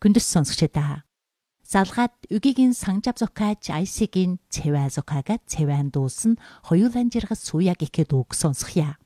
Күндүс сонсогчдаа. Залгаад үгийн санжав зохиаж айсигийн цэвэ зохиагаад цэвэн дуусан хоёулан жиргас суяг ихэд үг сонсохъя.